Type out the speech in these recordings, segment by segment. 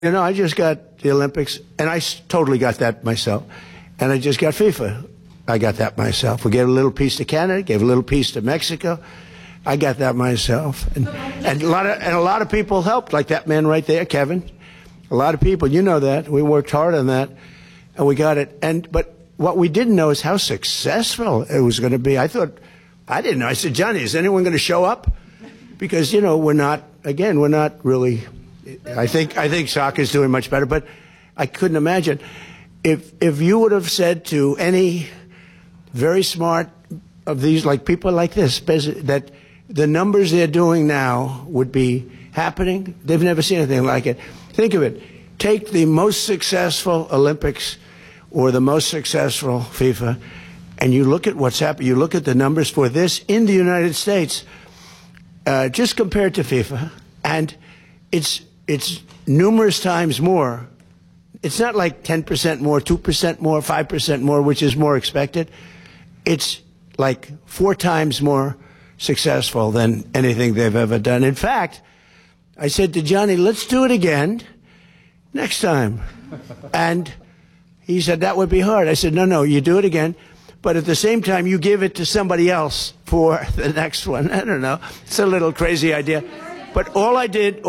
You know, I just got the Olympics, and I totally got that myself. And I just got FIFA. I got that myself. We gave a little piece to Canada, gave a little piece to Mexico. I got that myself. And a lot of people helped, like that man right there, Kevin. A lot of people, you know that. We worked hard on that, and we got it. But what we didn't know is how successful it was going to be. I didn't know. I said, Johnny, is anyone going to show up? Because, you know, we're not really, I think soccer's doing much better, but I couldn't imagine. If you would have said to any very smart of these, like people like this, that the numbers they're doing now would be happening, they've never seen anything like it. Think of it. Take the most successful Olympics or the most successful FIFA, and you look at what's happened. You look at the numbers for this in the United States, just compared to FIFA, and it's numerous times more. It's not like 10% more, 2% more, 5% more, which is more expected. It's like 4 times more successful than anything they've ever done. In fact, I said to Johnny, let's do it again next time. And he said, that would be hard. I said, no, you do it again. But at the same time, you give it to somebody else for the next one. I don't know. It's a little crazy idea. But all I did,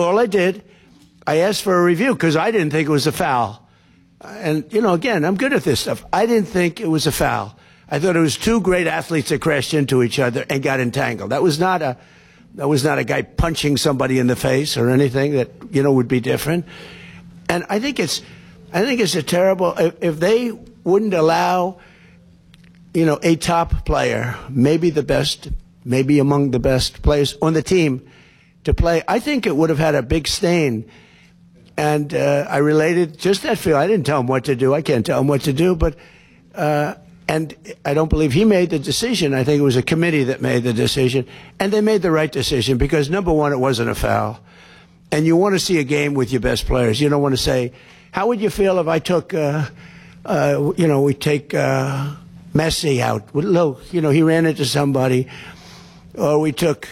I asked for a review because I didn't think it was a foul. And, you know, again, I'm good at this stuff. I didn't think it was a foul. I thought it was 2 great athletes that crashed into each other and got entangled. That was not a guy punching somebody in the face or anything that, you know, would be different. And I think it's a terrible, if they wouldn't allow, you know, a top player, maybe the best, maybe among the best players on the team to play, I think it would have had a big stain. And I related just that feel. I didn't tell him what to do. I can't tell him what to do. But and I don't believe he made the decision. I think it was a committee that made the decision. And they made the right decision because, number one, it wasn't a foul. And you want to see a game with your best players. You don't want to say, how would you feel if I took, you know, we take Messi out? Look, you know, he ran into somebody. Or we took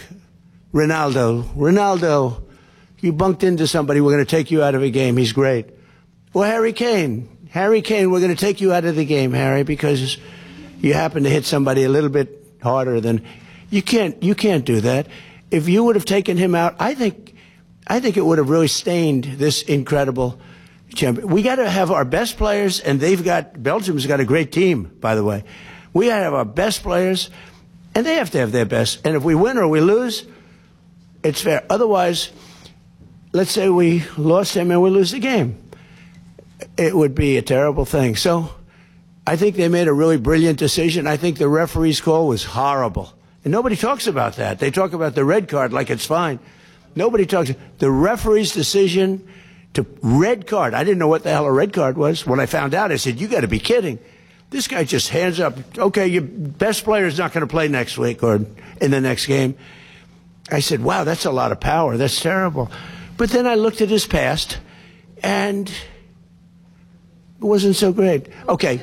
Ronaldo, you bunked into somebody, we're going to take you out of a game. He's great. Or Harry Kane, we're going to take you out of the game, Harry, because you happen to hit somebody a little bit harder than you can't do that. If you would have taken him out, I think it would have really stained this incredible champion. We got to have our best players, and Belgium's got a great team, by the way. We got to have our best players, and they have to have their best. And if we win or we lose, it's fair. Otherwise, let's say we lost him and we lose the game. It would be a terrible thing. So I think they made a really brilliant decision. I think the referee's call was horrible. And nobody talks about that. They talk about the red card like it's fine. Nobody talks. The referee's decision to red card. I didn't know what the hell a red card was. When I found out, I said, you got to be kidding. This guy just hands up, okay, your best player is not going to play next week or in the next game. I said, wow, that's a lot of power. That's terrible. But then I looked at his past, and it wasn't so great. Okay.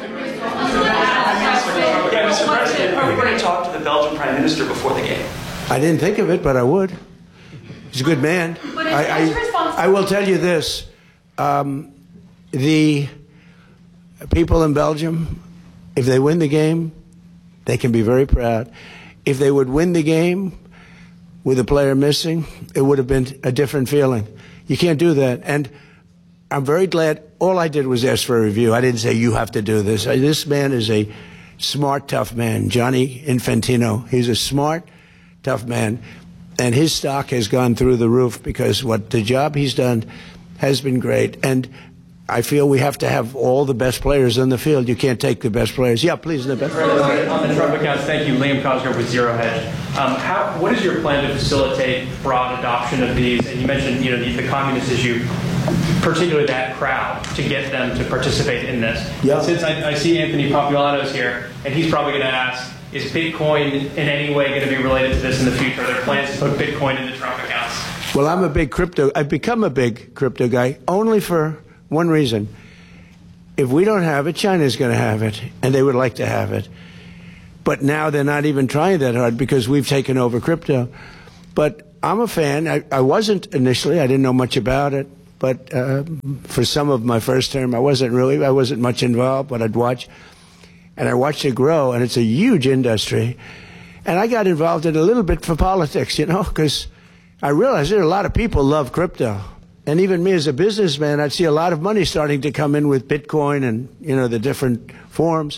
Yeah, Mr. President, are we going to talk to the Belgian Prime Minister before the game? I didn't think of it, but I would. He's a good man. I will tell you this. The people in Belgium, if they win the game, they can be very proud. If they would win the game with a player missing, it would have been a different feeling. You can't do that. And I'm very glad. All I did was ask for a review. I didn't say, you have to do this. This man is a smart, tough man. Gianni Infantino. He's a smart, tough man. And his stock has gone through the roof because the job he's done has been great. And I feel we have to have all the best players on the field. You can't take the best players. Yeah, please, the best players. On the Trump accounts, thank you. Liam Cosgrove with Zero Hedge. What is your plan to facilitate broad adoption of these? And you mentioned, you know, the communist issue, particularly that crowd, to get them to participate in this. Yeah. Since I see Anthony Populano's here, and he's probably going to ask, is Bitcoin in any way going to be related to this in the future? Are there plans to put Bitcoin into Trump accounts? Well, I've become a big crypto guy only for one reason. If we don't have it, China's going to have it, and they would like to have it. But now they're not even trying that hard because we've taken over crypto. But I'm a fan. I wasn't initially. I didn't know much about it. but for some of my first term, I wasn't much involved, but I'd watch. And I watched it grow, and it's a huge industry. And I got involved in it a little bit for politics, because I realized that a lot of people love crypto. And even me as a businessman, I'd see a lot of money starting to come in with Bitcoin and, the different forms.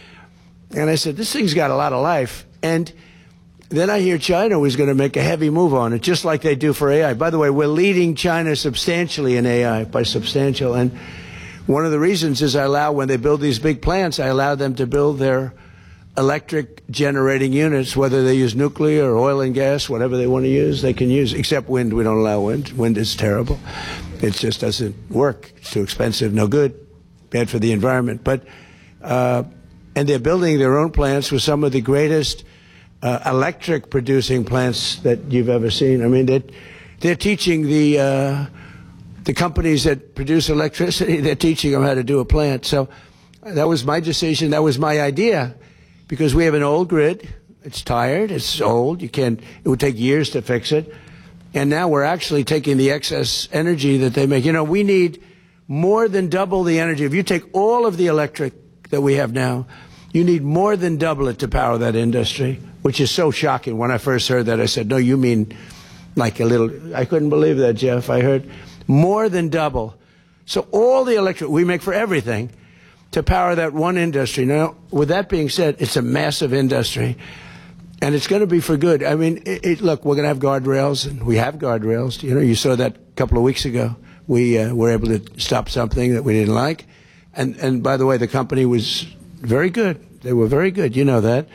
And I said, this thing's got a lot of life. And then I hear China was going to make a heavy move on it, just like they do for AI. By the way, we're leading China substantially in AI, by substantial. And one of the reasons is when they build these big plants, I allow them to build their electric generating units, whether they use nuclear or oil and gas, whatever they want to use, they can use, except wind. We don't allow wind. Wind is terrible. It just doesn't work. It's too expensive, no good, bad for the environment. But, and they're building their own plants with some of the greatest electric producing plants that you've ever seen. I mean, they're teaching the companies that produce electricity, they're teaching them how to do a plant. So that was my decision. That was my idea. Because we have an old grid, it's tired, it's old, it would take years to fix it. And now we're actually taking the excess energy that they make. We need more than double the energy. If you take all of the electric that we have now, you need more than double it to power that industry, which is so shocking. When I first heard that, I said, no, you mean like a little, I couldn't believe that, Jeff. I heard more than double. So all the electric we make for everything, to power that one industry. Now, with that being said, it's a massive industry, and it's going to be for good. I mean, look, we're going to have guardrails, and we have guardrails. You saw that a couple of weeks ago. We were able to stop something that we didn't like. And by the way, the company was very good. They were very good. You know that.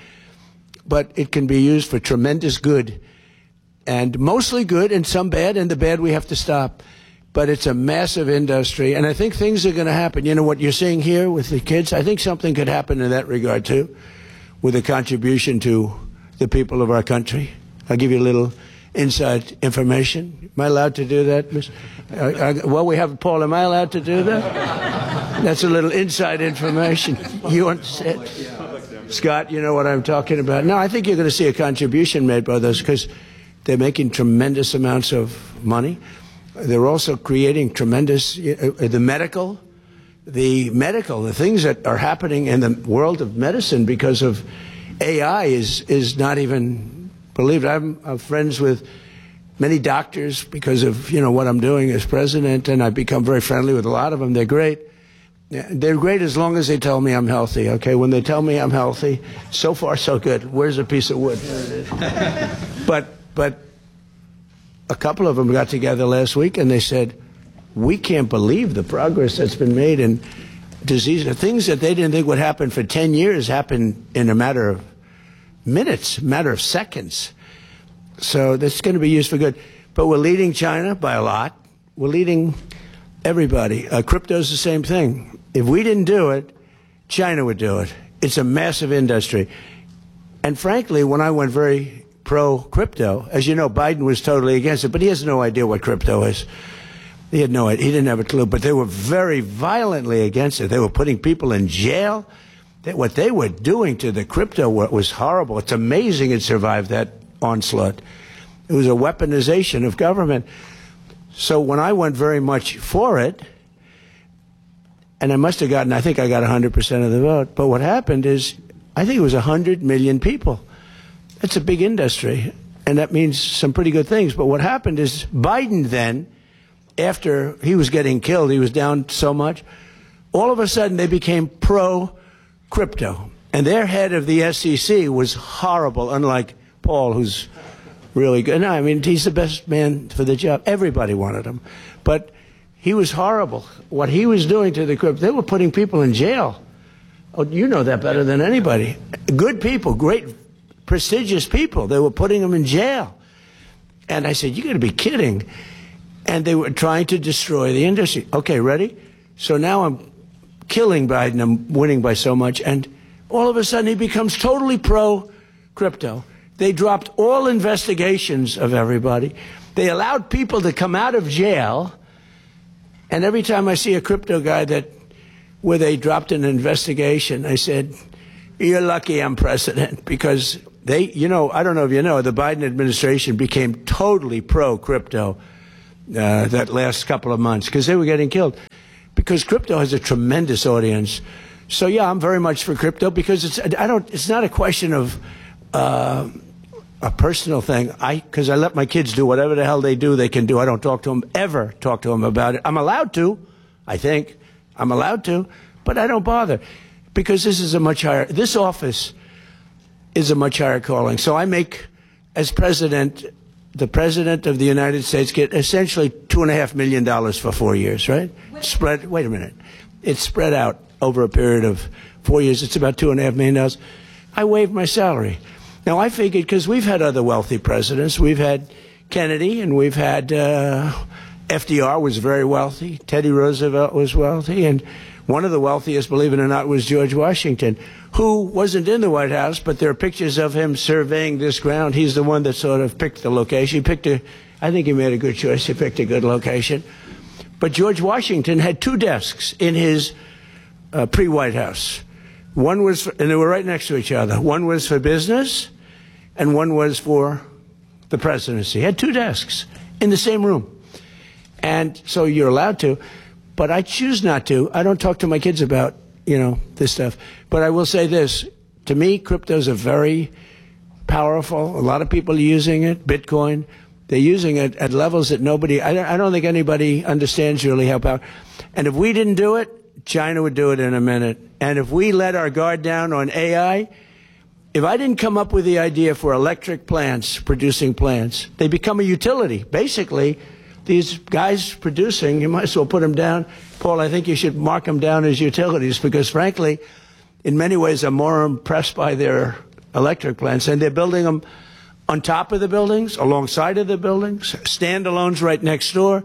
But it can be used for tremendous good, and mostly good and some bad, and the bad we have to stop. But it's a massive industry, and I think things are going to happen. What you're seeing here with the kids, I think something could happen in that regard, too, with a contribution to the people of our country. I'll give you a little inside information. Am I allowed to do that, Miss? Well, we have Paul. Am I allowed to do that? That's a little inside information. You understand? Scott, you know what I'm talking about. No, I think you're going to see a contribution made by those because they're making tremendous amounts of money. They're also creating tremendous, the things that are happening in the world of medicine because of AI is not even believed. I'm friends with many doctors because of, what I'm doing as president, and I've become very friendly with a lot of them. They're great. They're great as long as they tell me I'm healthy, okay? When they tell me I'm healthy, so far so good. Where's a piece of wood? But a couple of them got together last week and they said, we can't believe the progress that's been made in disease. The things that they didn't think would happen for 10 years happen in a matter of minutes, matter of seconds. So that's going to be used for good. But we're leading China by a lot. We're leading everybody. Crypto's the same thing. If we didn't do it, China would do it. It's a massive industry. And frankly, when I went very pro-crypto, as you know, Biden was totally against it, but he has no idea what crypto is. He had no idea. He didn't have a clue. But they were very violently against it. They were putting people in jail. What they were doing to the crypto was horrible. It's amazing it survived that onslaught. It was a weaponization of government. So when I went very much for it, and I think I got 100% of the vote, but what happened is, I think it was 100 million people. That's a big industry, and that means some pretty good things. But what happened is Biden then, after he was getting killed, he was down so much, all of a sudden they became pro-crypto. And their head of the SEC was horrible, unlike Paul, who's really good. No, I mean, he's the best man for the job. Everybody wanted him. But he was horrible. What he was doing to the crypto, they were putting people in jail. Oh, you know that better than anybody. Good people, great, prestigious people. They were putting them in jail. And I said, you got to be kidding. And they were trying to destroy the industry. Okay, ready? So now I'm killing Biden. I'm winning by so much. And all of a sudden he becomes totally pro-crypto. They dropped all investigations of everybody. They allowed people to come out of jail. And every time I see a crypto guy where they dropped an investigation, I said, you're lucky I'm president, because I don't know if you know, the Biden administration became totally pro-crypto that last couple of months because they were getting killed. Because crypto has a tremendous audience. So yeah, I'm very much for crypto because it's not a question of a personal thing. Because I let my kids do whatever the hell they do, they can do. I don't ever talk to them about it. I'm allowed to, I think. I'm allowed to, but I don't bother because this office is a much higher calling. So I make, as president, the president of the United States get essentially $2.5 million for 4 years, right? Wait a minute. It's spread out over a period of 4 years. It's about $2.5 million. I waived my salary. Now, I figured, because we've had other wealthy presidents. We've had Kennedy, and we've had FDR was very wealthy. Teddy Roosevelt was wealthy. And one of the wealthiest, believe it or not, was George Washington, who wasn't in the White House, but there are pictures of him surveying this ground. He's the one that sort of picked the location. I think he made a good choice. He picked a good location. But George Washington had 2 desks in his pre-White House. One was, and they were right next to each other. One was for business, and one was for the presidency. He had 2 desks in the same room. And so you're allowed to, but I choose not to. I don't talk to my kids about, this stuff. But I will say this. To me, cryptos are very powerful. A lot of people are using it. Bitcoin. They're using it at levels that I don't think anybody understands really how powerful. And if we didn't do it, China would do it in a minute. And if we let our guard down on AI, if I didn't come up with the idea for electric plants, producing plants, they become a utility. Basically, these guys producing, you might as well put them down. Paul, I think you should mark them down as utilities because, frankly, in many ways, I'm more impressed by their electric plants. And they're building them on top of the buildings, alongside of the buildings, standalones right next door.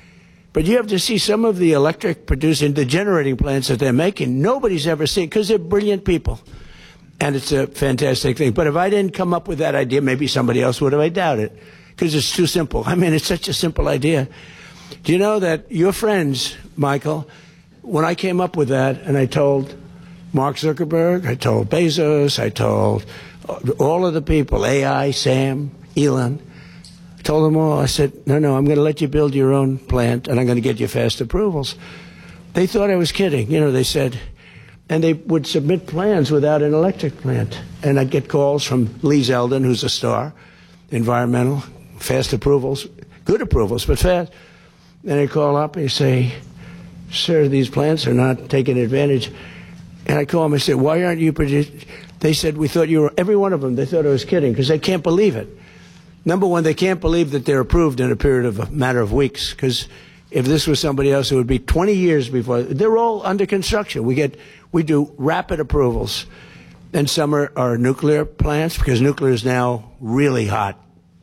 But you have to see some of the electric producing, the generating plants that they're making. Nobody's ever seen because they're brilliant people. And it's a fantastic thing. But if I didn't come up with that idea, maybe somebody else would have. I doubt it because it's too simple. I mean, it's such a simple idea. Do you know that your friends, Michael, when I came up with that and I told Mark Zuckerberg, I told Bezos, I told all of the people, AI, Sam, Elon, I told them all, I said, no, I'm going to let you build your own plant and I'm going to get you fast approvals. They thought I was kidding. They said, and they would submit plans without an electric plant. And I'd get calls from Lee Zeldin, who's a star, environmental, fast approvals, good approvals, but fast. And they'd call up and say, sir, these plants are not taking advantage. And I call them and say, why aren't you producing? They said, we thought you were, every one of them, they thought I was kidding because they can't believe it. Number one, they can't believe that they're approved in a matter of weeks because if this was somebody else, it would be 20 years before. They're all under construction. We do rapid approvals. And some are nuclear plants because nuclear is now really hot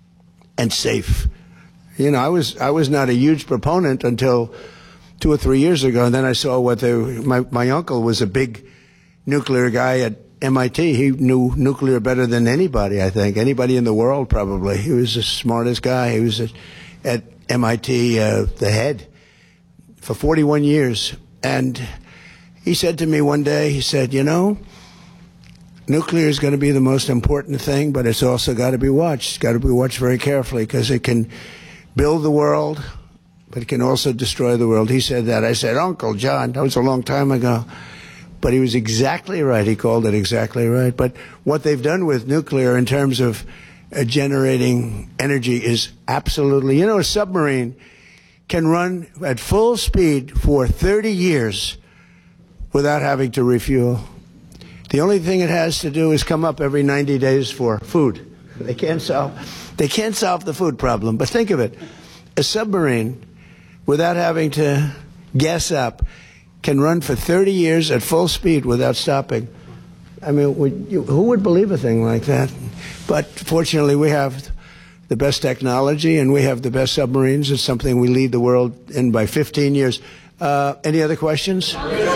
and safe. I was not a huge proponent until 2 or 3 years ago, and then I saw my uncle was a big nuclear guy at MIT. He knew nuclear better than anybody, I think. Anybody in the world, probably. He was the smartest guy. He was at MIT, the head, for 41 years. And he said to me one day, he said, nuclear is going to be the most important thing, but it's also got to be watched. It's got to be watched very carefully because it can build the world, but it can also destroy the world. He said that. I said, Uncle John, that was a long time ago. But he was exactly right. He called it exactly right. But what they've done with nuclear in terms of generating energy is absolutely, a submarine can run at full speed for 30 years without having to refuel. The only thing it has to do is come up every 90 days for food. They can't solve the food problem. But think of it. A submarine, without having to gas up, can run for 30 years at full speed without stopping. I mean, who would believe a thing like that? But fortunately, we have the best technology and we have the best submarines. It's something we lead the world in by 15 years. Any other questions? Thank you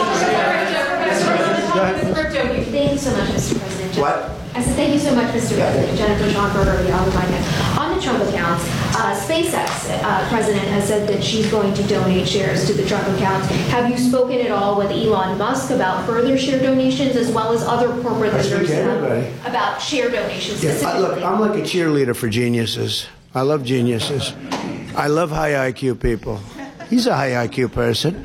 so much, Mr. President. What? I said thank you so much, Mr. President. Jennifer Schonberger of the Alabama. On the Trump accounts, SpaceX president has said that she's going to donate shares to the Trump accounts. Have you spoken at all with Elon Musk about further share donations as well as other corporate leaders about share donations specifically? Look, I'm like a cheerleader for geniuses. I love geniuses. I love high IQ people. He's a high IQ person.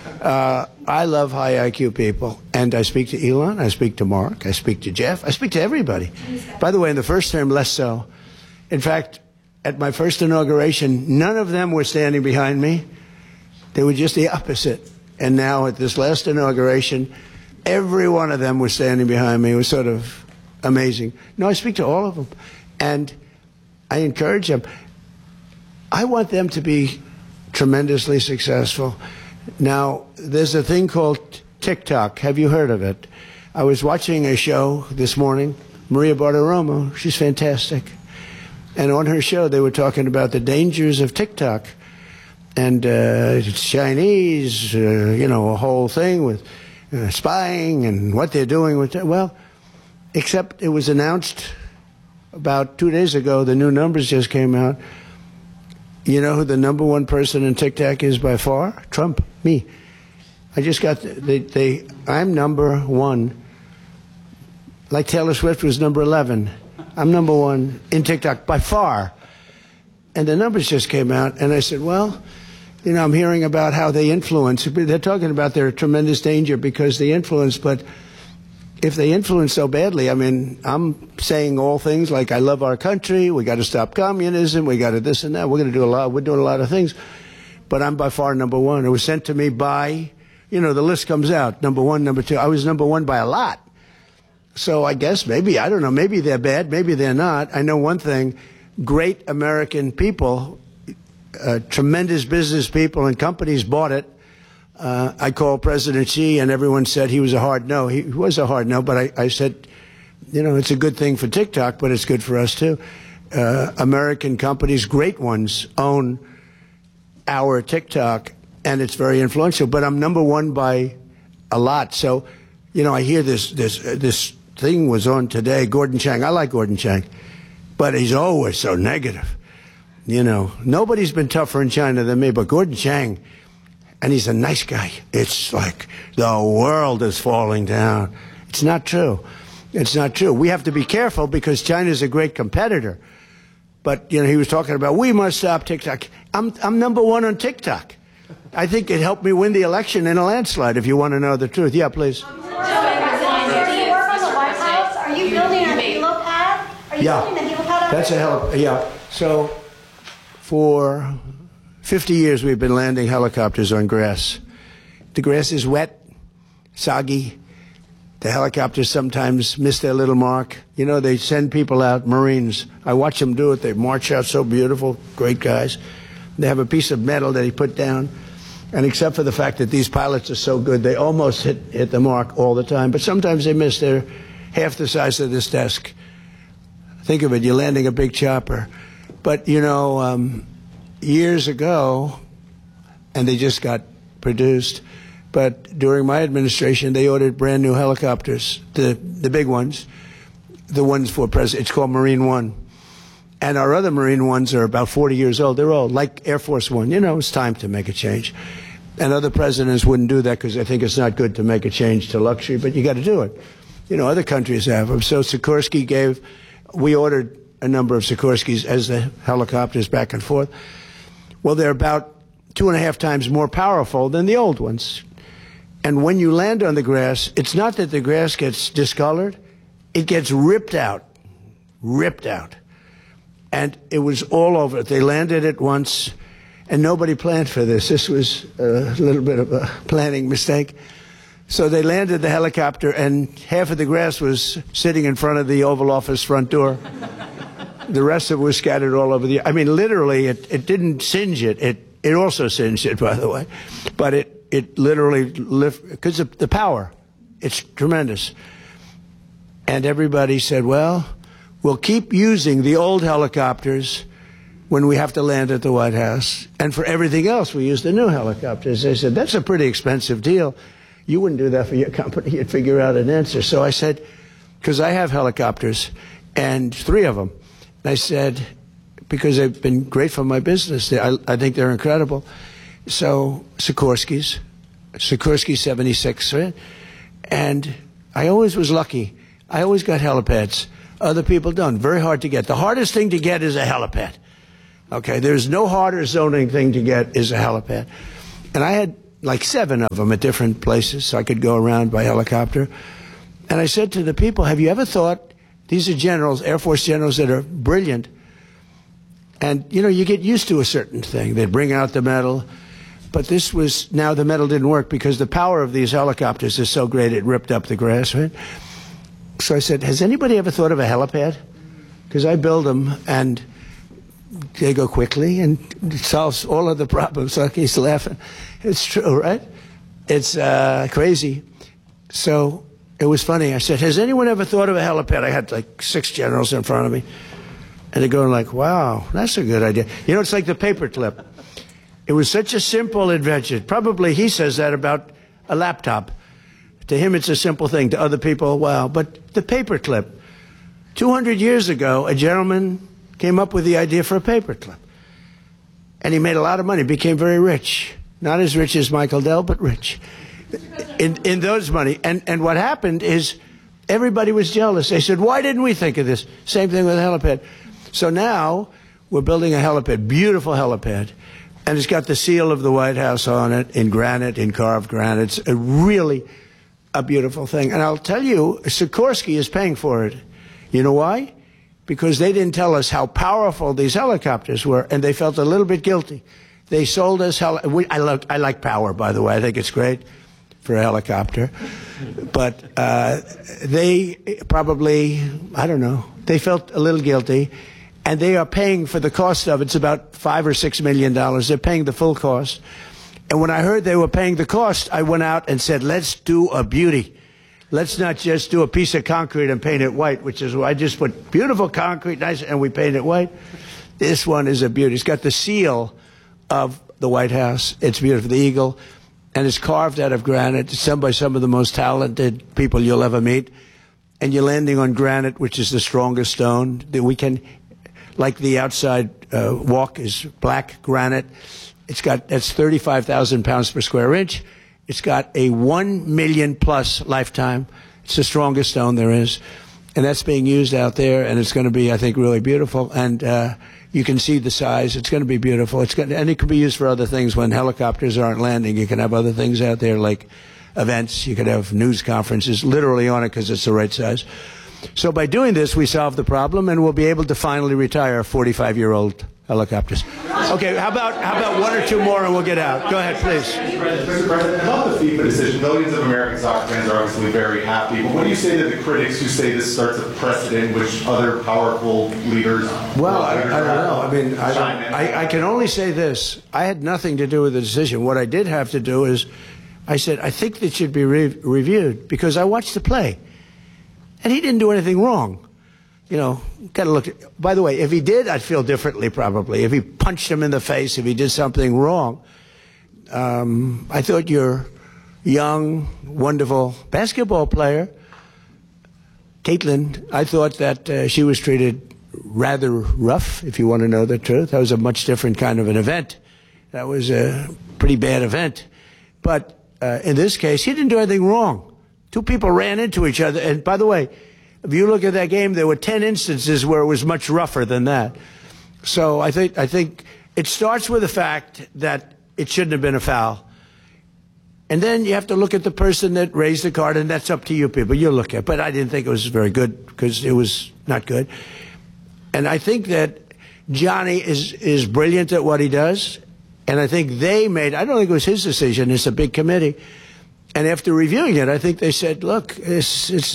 I love high IQ people. And I speak to Elon, I speak to Mark, I speak to Jeff, I speak to everybody. By the way, in the first term, less so. In fact, at my first inauguration, none of them were standing behind me. They were just the opposite. And now at this last inauguration, every one of them was standing behind me. It was sort of amazing. No, I speak to all of them. And I encourage them. I want them to be tremendously successful. Now, there's a thing called TikTok. Have you heard of it? I was watching a show this morning, Maria Bartiromo. She's fantastic. And on her show, they were talking about the dangers of TikTok. And it's Chinese, a whole thing with spying and what they're doing with it. Well, except it was announced about 2 days ago, the new numbers just came out. You know who the number one person in TikTok is by far? Trump, me. I just got, I'm number one. Like Taylor Swift was number 11. I'm number one in TikTok by far. And the numbers just came out, and I said, well, I'm hearing about how they influence. They're talking about their tremendous danger because they influence, but if they influence so badly, I mean, I'm saying all things like I love our country, we got to stop communism, we got to this and that, we're doing a lot of things, but I'm by far number one. It was sent to me by, the list comes out, number one, number two. I was number one by a lot. So I guess maybe, I don't know, maybe they're bad, maybe they're not. I know one thing, great American people, tremendous business people and companies bought it. I called President Xi, and everyone said he was a hard no. He was a hard no, but I said, it's a good thing for TikTok, but it's good for us too. American companies, great ones, own our TikTok, and it's very influential. But I'm number one by a lot. So, I hear this thing was on today. Gordon Chang. I like Gordon Chang, but he's always so negative. Nobody's been tougher in China than me, but Gordon Chang. And he's a nice guy. It's like the world is falling down. It's not true. It's not true. We have to be careful because China's a great competitor. But, he was talking about, we must stop TikTok. I'm number one on TikTok. I think it helped me win the election in a landslide, if you want to know the truth. Yeah, please. Do you work on the White House? Are you building a helipad? Are you building a helipad? That's a helipad, yeah. So, for 50 years we've been landing helicopters on grass. The grass is wet, soggy. The helicopters sometimes miss their little mark. They send people out, Marines. I watch them do it. They march out so beautiful, great guys. They have a piece of metal that they put down. And except for the fact that these pilots are so good, they almost hit the mark all the time. But sometimes they miss. They're half the size of this desk. Think of it, you're landing a big chopper. But, years ago, and they just got produced, but during my administration, they ordered brand new helicopters, the big ones, the ones for President. It's called Marine One. And our other Marine Ones are about 40 years old. They're old, like Air Force One. It's time to make a change. And other presidents wouldn't do that because they think it's not good to make a change to luxury, but you got to do it. Other countries have them. So Sikorsky we ordered a number of Sikorskys as the helicopters back and forth. Well, they're about 2.5 times more powerful than the old ones. And when you land on the grass, it's not that the grass gets discolored. It gets ripped out. And it was all over. They landed it once, and nobody planned for this. This was a little bit of a planning mistake. So they landed the helicopter, and half of the grass was sitting in front of the Oval Office front door. The rest of it was scattered all over literally, it didn't singe it. It also singed it, by the way. But it literally lifted, because of the power. It's tremendous. And everybody said, well, we'll keep using the old helicopters when we have to land at the White House. And for everything else, we use the new helicopters. They said, that's a pretty expensive deal. You wouldn't do that for your company. You'd figure out an answer. So I said, because I have helicopters, and 3 of them. I said, because they've been great for my business. I think they're incredible. So Sikorsky 76, right? And I always was lucky. I always got helipads. Other people don't. Very hard to get. The hardest thing to get is a helipad. Okay, there's no harder zoning thing to get is a helipad. And I had like 7 of them at different places, so I could go around by helicopter. And I said to the people, have you ever thought, these are generals, Air Force generals that are brilliant, and, you know, you get used to a certain thing. They'd bring out the medal, but this was, now the medal didn't work because the power of these helicopters is so great it ripped up the grass, right? So I said, has anybody ever thought of a helipad? Because I build them, and they go quickly, and it solves all of the problems. So he's laughing. It's true, right? It's crazy. So it was funny. I said, has anyone ever thought of a helipad? I had like 6 generals in front of me. And they're going like, wow, that's a good idea. You know, it's like the paperclip. It was such a simple invention. Probably he says that about a laptop. To him, it's a simple thing. To other people, wow. But the paperclip. 200 years ago, a gentleman came up with the idea for a paperclip. And he made a lot of money, became very rich. Not as rich as Michael Dell, but rich in those money. And what happened is everybody was jealous. They said, why didn't we think of this? Same thing with a helipad. So now we're building a helipad, beautiful helipad. And it's got the seal of the White House on it, in granite, in carved granite. It's really a beautiful thing. And I'll tell you, Sikorsky is paying for it. You know why? Because they didn't tell us how powerful these helicopters were, and they felt a little bit guilty. They sold us I like power, by the way. I think it's great for a helicopter. But they probably, I don't know, they felt a little guilty, and they are paying for the cost of it. It's about $5 or $6 million. They're paying the full cost. And when I heard they were paying the cost, I went out and said, let's do a beauty. Let's not just do a piece of concrete and paint it white, which is why I just put beautiful concrete, nice, and we paint it white. This one is a beauty. It's got the seal of the White House. It's beautiful, the eagle, and it's carved out of granite. It's done by some of the most talented people you'll ever meet. And you're landing on granite, which is the strongest stone that we can, like the outside walk is black granite. That's 35,000 pounds per square inch. It's got a 1 million plus lifetime. It's the strongest stone there is. And that's being used out there, and it's going to be, I think, really beautiful. And you can see the size. It's going to be beautiful. And it can be used for other things when helicopters aren't landing. You can have other things out there like events. You could have news conferences literally on it because it's the right size. So by doing this, we solve the problem, and we'll be able to finally retire 45-year-old helicopters. Okay, how about 1 or 2 more and we'll get out. Go ahead, please. Mr. President, about the FIFA decision, millions of American soccer fans are obviously very happy, but what do you say to the critics who say this starts a precedent which other powerful leaders... Well, I don't know. I mean, I can only say this. I had nothing to do with the decision. What I did have to do is, I said, I think that should be reviewed because I watched the play. And he didn't do anything wrong. You know, got to look at, by the way, if he did, I'd feel differently probably. If he punched him in the face, if he did something wrong. I thought your young, wonderful basketball player, Caitlin, I thought that she was treated rather rough, if you want to know the truth. That was a much different kind of an event. That was a pretty bad event. But in this case, he didn't do anything wrong. 2 people ran into each other. And by the way, if you look at that game, there were 10 instances where it was much rougher than that. So I think it starts with the fact that it shouldn't have been a foul. And then you have to look at the person that raised the card, and that's up to you people. You look at it. But I didn't think it was very good because it was not good. And I think that Johnny is brilliant at what he does. And I think I don't think it was his decision. It's a big committee. And after reviewing it, I think they said, look, this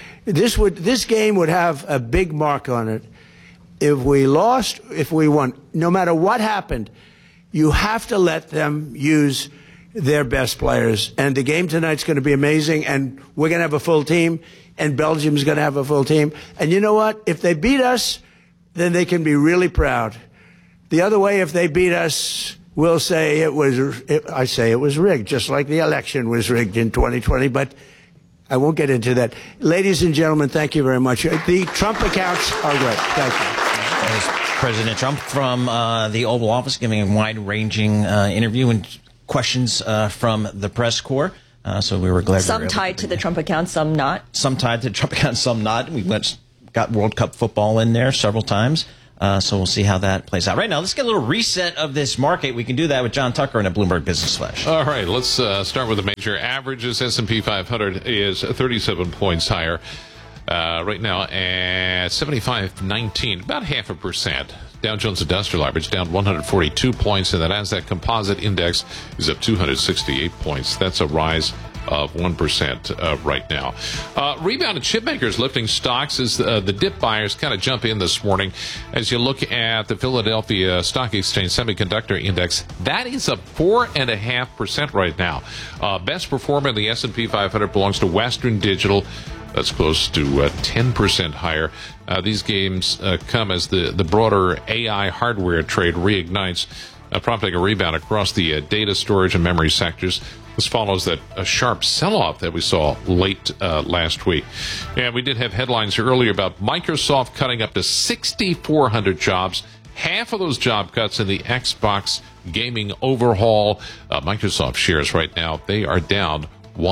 game would have a big mark on it. If we lost, if we won, no matter what happened, you have to let them use their best players. And the game tonight's going to be amazing, and we're going to have a full team, and Belgium's going to have a full team. And you know what? If they beat us, then they can be really proud. The other way, if they beat us, we'll say I say it was rigged, just like the election was rigged in 2020, but I won't get into that. Ladies and gentlemen, thank you very much. The Trump accounts are great. Thank you. There's President Trump from the Oval Office giving a wide-ranging interview and questions from the press corps. So we were glad. Some tied to the Trump account, some not. Some tied to the Trump account, some not. We got World Cup football in there several times. So we'll see how that plays out. Right now, let's get a little reset of this market. We can do that with John Tucker in a Bloomberg Business Flash. All right, let's start with the major averages. S&P 500 is 37 points higher right now at 75.19, about 0.5%. Dow Jones Industrial Average down 142 points, and the Nasdaq Composite Index is up 268 points. That's a rise of 1% right now. Rebound in chip makers lifting stocks as the dip buyers kind of jump in this morning. As you look at the Philadelphia Stock Exchange Semiconductor Index, that is up 4.5% right now. Best performer in the S&P 500 belongs to Western Digital. That's close to 10% higher. These gains come as the broader AI hardware trade reignites, prompting a rebound across the data storage and memory sectors. This follows a sharp sell-off that we saw late last week. And we did have headlines earlier about Microsoft cutting up to 6,400 jobs. Half of those job cuts in the Xbox gaming overhaul. Microsoft shares right now, they are down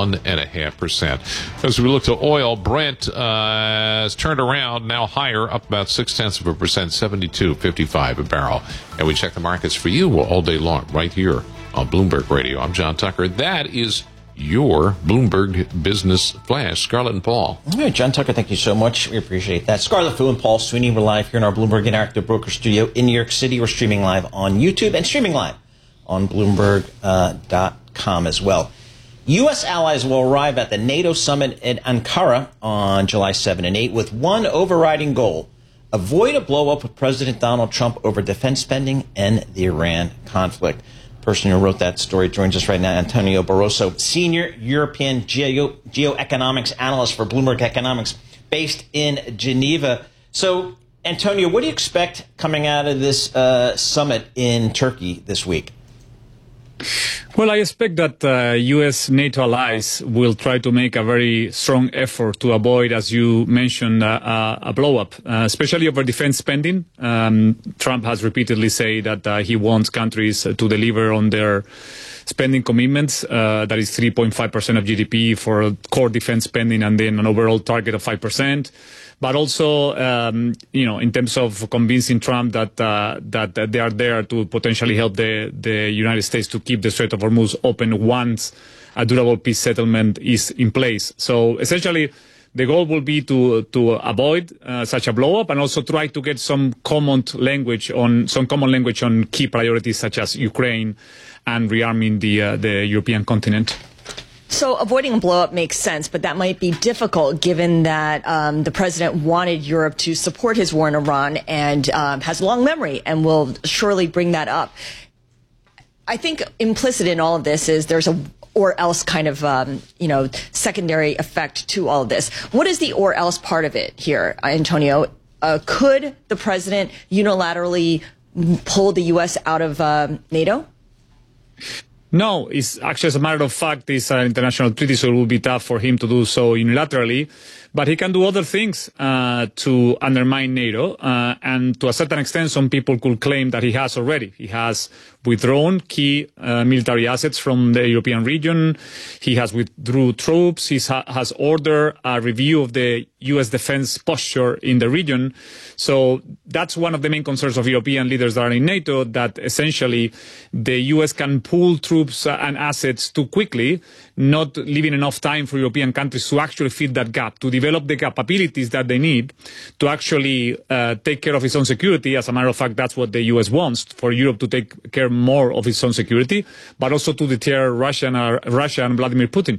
1.5%. As we look to oil, Brent has turned around, now higher, up about 0.6%, $72.55 a barrel. And we check the markets for you all day long, right here on Bloomberg Radio. I'm John Tucker. That is your Bloomberg Business Flash. Scarlett and Paul. All right, John Tucker, thank you so much. We appreciate that. Scarlett Fu and Paul Sweeney, we're live here in our Bloomberg Interactive Broker Studio in New York City. We're streaming live on YouTube and streaming live on Bloomberg.com as well. U.S. allies will arrive at the NATO summit in Ankara on July 7 and 8 with one overriding goal: avoid a blow-up with President Donald Trump over defense spending and the Iran conflict. The person who wrote that story joins us right now, Antonio Barroso, Senior European Geoeconomics Analyst for Bloomberg Economics, based in Geneva. So, Antonio, what do you expect coming out of this summit in Turkey this week? Well, I expect that U.S. NATO allies will try to make a very strong effort to avoid, as you mentioned, a blow-up, especially over defense spending. Trump has repeatedly said that he wants countries to deliver on their spending commitments. That is 3.5% of GDP for core defense spending, and then an overall target of 5%. But also, in terms of convincing Trump that they are there to potentially help the United States to keep the Strait of Hormuz open once a durable peace settlement is in place. So essentially, the goal will be to avoid such a blow-up and also try to get some common language on key priorities such as Ukraine and rearming the European continent. So avoiding a blow-up makes sense, but that might be difficult given that the president wanted Europe to support his war in Iran and has a long memory and will surely bring that up. I think implicit in all of this is there's a or else kind of, secondary effect to all of this. What is the or else part of it here, Antonio? Could the president unilaterally pull the U.S. out of NATO? No, it's actually, as a matter of fact, it's an international treaty, so it will be tough for him to do so unilaterally. But he can do other things to undermine NATO. And to a certain extent, some people could claim that he has already. He has withdrawn key military assets from the European region. He has withdrew troops. He has ordered a review of the U.S. defense posture in the region. So that's one of the main concerns of European leaders that are in NATO, that essentially the U.S. can pull troops and assets too quickly, not leaving enough time for European countries to actually fill that gap, to develop the capabilities that they need to actually take care of its own security. As a matter of fact, that's what the U.S. wants, for Europe to take care more of its own security, but also to deter Russia and Vladimir Putin.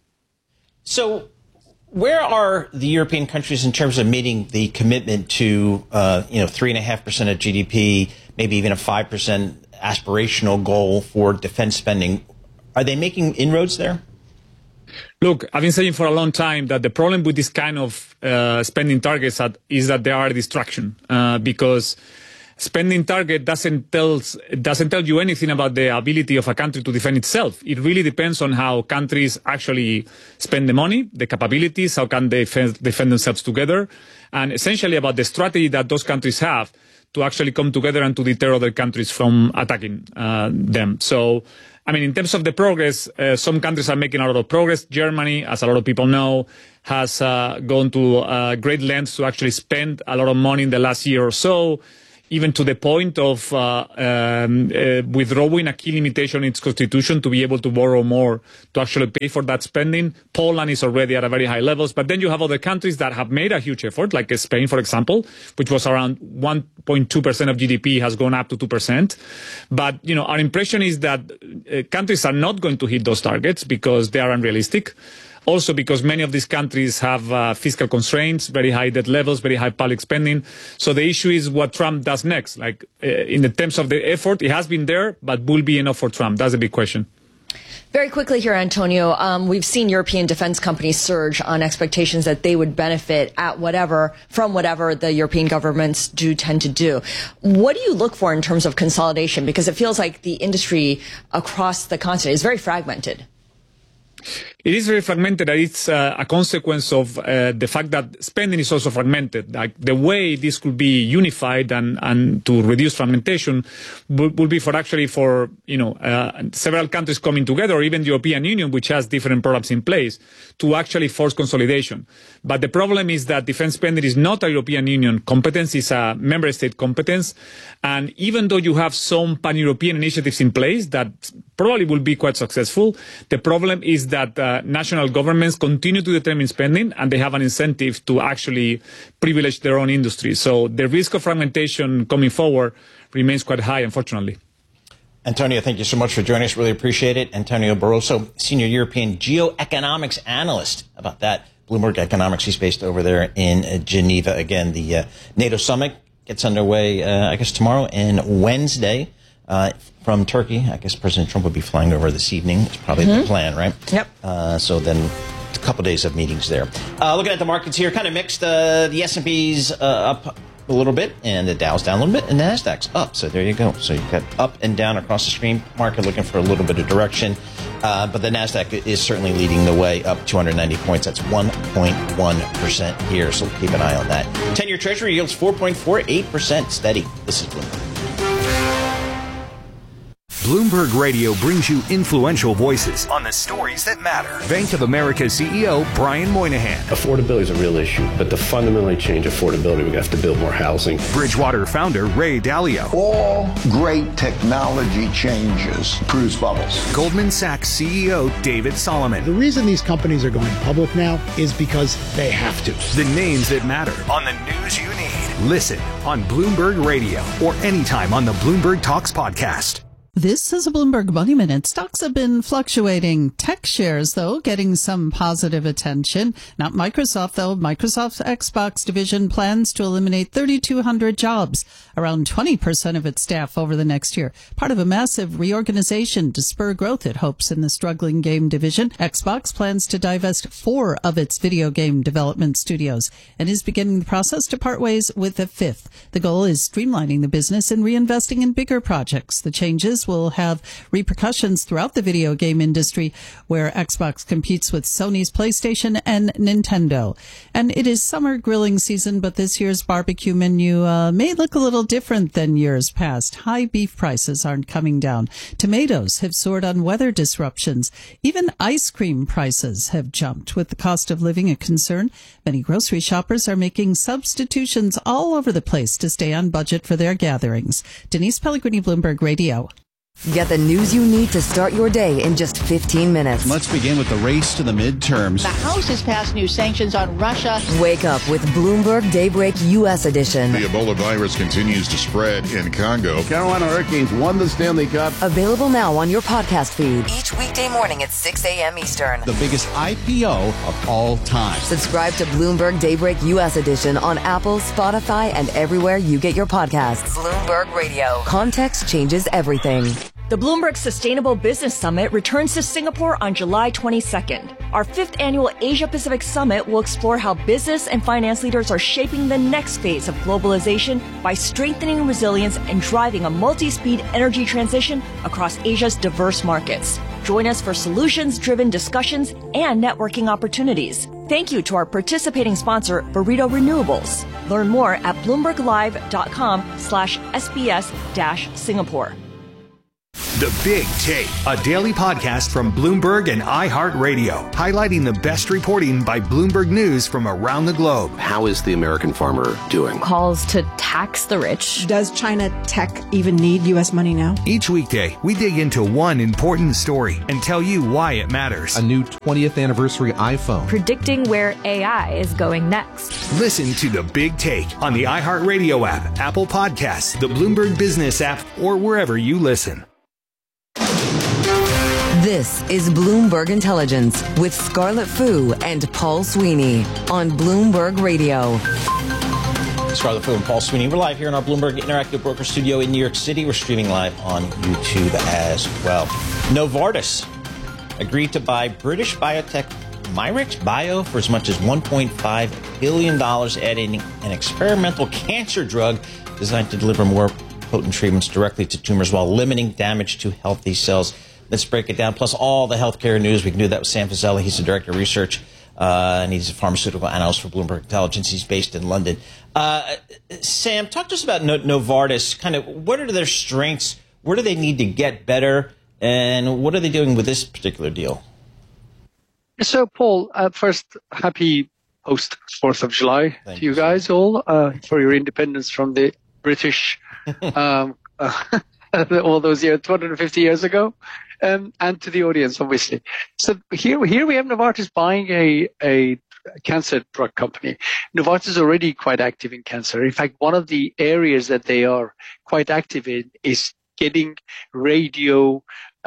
So where are the European countries in terms of meeting the commitment to 3.5% of GDP, maybe even a 5% aspirational goal for defense spending? Are they making inroads there? Look, I've been saying for a long time that the problem with this kind of spending targets is that they are a distraction, because spending target doesn't tell you anything about the ability of a country to defend itself. It really depends on how countries actually spend the money, the capabilities, how can they defend themselves together, and essentially about the strategy that those countries have to actually come together and to deter other countries from attacking them. So, I mean, in terms of the progress, some countries are making a lot of progress. Germany, as a lot of people know, has gone to great lengths to actually spend a lot of money in the last year or so. even to the point of withdrawing a key limitation in its constitution to be able to borrow more to actually pay for that spending. Poland is already at a very high levels, but then you have other countries that have made a huge effort, like Spain, for example, which was around 1.2% of GDP, has gone up to 2%. But, our impression is that countries are not going to hit those targets because they are unrealistic. Also because many of these countries have fiscal constraints, very high debt levels, very high public spending. So the issue is what Trump does next. Like in the terms of the effort, it has been there, but will be enough for Trump? That's a big question. Very quickly here, Antonio, we've seen European defense companies surge on expectations that they would benefit from whatever the European governments do tend to do. What do you look for in terms of consolidation? Because it feels like the industry across the continent is very fragmented. It is very fragmented, and it's a consequence of the fact that spending is also fragmented. Like the way this could be unified and to reduce fragmentation would be for several countries coming together, or even the European Union, which has different programs in place, to actually force consolidation. But the problem is that defense spending is not a European Union competence, it's a member state competence. And even though you have some pan-European initiatives in place that probably will be quite successful, the problem is that national governments continue to determine spending, and they have an incentive to actually privilege their own industry. So the risk of fragmentation coming forward remains quite high, unfortunately. Antonio, thank you so much for joining us. Really appreciate it. Antonio Barroso, Senior European Geoeconomics Analyst. About that, Bloomberg Economics. He's based over there in Geneva. Again, the NATO summit gets underway, I guess, tomorrow and Wednesday. From Turkey. I guess President Trump will be flying over this evening. It's probably the plan, right? Yep. So then a couple days of meetings there. Looking at the markets here, kind of mixed. The S&P's up a little bit, and the Dow's down a little bit, and the Nasdaq's up. So there you go. So you've got up and down across the screen. Market looking for a little bit of direction. But the Nasdaq is certainly leading the way, up 290 points. That's 1.1% here, so keep an eye on that. 10-year Treasury yields 4.48%, steady. This is Bloomberg. Bloomberg Radio brings you influential voices on the stories that matter. Bank of America CEO Brian Moynihan. Affordability is a real issue, but to fundamentally change affordability, we have to build more housing. Bridgewater founder Ray Dalio. All great technology changes produce bubbles. Goldman Sachs CEO David Solomon. The reason these companies are going public now is because they have to. The names that matter on the news you need. Listen on Bloomberg Radio or anytime on the Bloomberg Talks podcast. This is a Bloomberg Money Minute. Stocks have been fluctuating. Tech shares, though, getting some positive attention. Not Microsoft, though. Microsoft's Xbox division plans to eliminate 3,200 jobs, around 20% of its staff over the next year. Part of a massive reorganization to spur growth, it hopes, in the struggling game division. Xbox plans to divest 4 of its video game development studios and is beginning the process to part ways with a 5th. The goal is streamlining the business and reinvesting in bigger projects. The changes will have repercussions throughout the video game industry, where Xbox competes with Sony's PlayStation and Nintendo. And it is summer grilling season, but this year's barbecue menu may look a little different than years past. High beef prices aren't coming down. Tomatoes have soared on weather disruptions. Even ice cream prices have jumped. With the cost of living a concern, many grocery shoppers are making substitutions all over the place to stay on budget for their gatherings. Denise Pellegrini, Bloomberg Radio. Get the news you need to start your day in just 15 minutes. Let's begin with the race to the midterms. The House has passed new sanctions on Russia. Wake up with Bloomberg Daybreak U.S. edition. The Ebola virus continues to spread in Congo. Carolina Hurricanes won the Stanley Cup. Available now on your podcast feed. Each weekday morning at 6 a.m. Eastern. The biggest IPO of all time. Subscribe to Bloomberg Daybreak U.S. edition on Apple, Spotify, and everywhere you get your podcasts. Bloomberg Radio. Context changes everything. The Bloomberg Sustainable Business Summit returns to Singapore on July 22nd. Our 5th annual Asia-Pacific Summit will explore how business and finance leaders are shaping the next phase of globalization by strengthening resilience and driving a multi-speed energy transition across Asia's diverse markets. Join us for solutions-driven discussions and networking opportunities. Thank you to our participating sponsor, Burrito Renewables. Learn more at bloomberglive.com/SBS-Singapore. The Big Take, a daily podcast from Bloomberg and iHeartRadio, highlighting the best reporting by Bloomberg News from around the globe. How is the American farmer doing? Calls to tax the rich. Does China tech even need U.S. money now? Each weekday, we dig into one important story and tell you why it matters. A new 20th anniversary iPhone. Predicting where AI is going next. Listen to The Big Take on the iHeartRadio app, Apple Podcasts, the Bloomberg Business app, or wherever you listen. This is Bloomberg Intelligence with Scarlett Fu and Paul Sweeney on Bloomberg Radio. Scarlett Fu and Paul Sweeney. We're live here in our Bloomberg Interactive Broker Studio in New York City. We're streaming live on YouTube as well. Novartis agreed to buy British biotech Myrix Bio for as much as $1.5 billion, adding an experimental cancer drug designed to deliver more potent treatments directly to tumors while limiting damage to healthy cells. Let's break it down. Plus all the healthcare news. We can do that with Sam Fazeli. He's the director of research, and he's a pharmaceutical analyst for Bloomberg Intelligence. He's based in London. Sam, talk to us about Novartis. Kind of what are their strengths? Where do they need to get better? And what are they doing with this particular deal? So, Paul, first, happy post 4th of July to you guys all for your independence from the British all those years, 250 years ago. And to the audience, obviously. So here we have Novartis buying a cancer drug company. Novartis is already quite active in cancer. In fact, one of the areas that they are quite active in is getting radioactive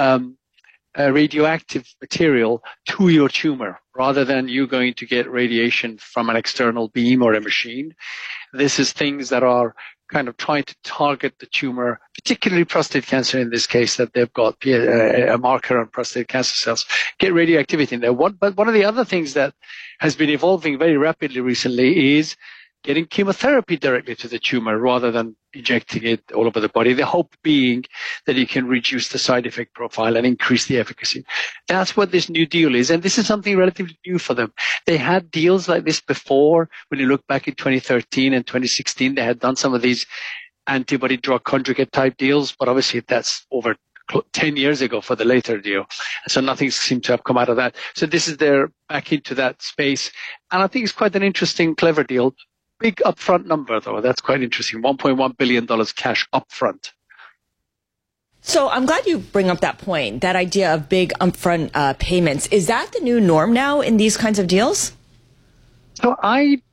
material to your tumor rather than you going to get radiation from an external beam or a machine. This is things that are kind of trying to target the tumor, particularly prostate cancer in this case, that they've got a marker on prostate cancer cells, get radioactivity in there. But one of the other things that has been evolving very rapidly recently is getting chemotherapy directly to the tumor rather than injecting it all over the body. The hope being that you can reduce the side effect profile and increase the efficacy. That's what this new deal is. And this is something relatively new for them. They had deals like this before. When you look back in 2013 and 2016, they had done some of these antibody drug conjugate type deals, but obviously that's over 10 years ago for the later deal. So nothing seemed to have come out of that. So this is their back into that space. And I think it's quite an interesting, clever deal. Big upfront number, though. That's quite interesting. $1.1 billion cash upfront. So I'm glad you bring up that point, that idea of big upfront payments. Is that the new norm now in these kinds of deals? So I